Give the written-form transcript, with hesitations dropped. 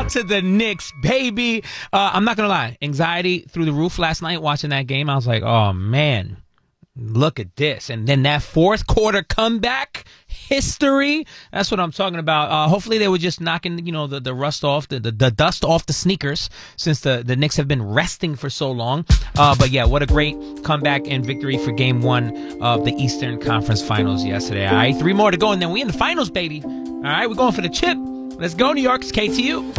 out to the Knicks, baby. I'm not going to lie. Anxiety through the roof last night watching that game. I was like, oh, man, look at this. And then that fourth quarter comeback, history. That's what I'm talking about. Hopefully they were just knocking, the rust off, the dust off the sneakers since the Knicks have been resting for so long. But yeah, what a great comeback and victory for game one of the Eastern Conference Finals yesterday. All right, 3 more to go, and then we in the finals, baby. All right, we're going for the chip. Let's go, New York. It's KTU.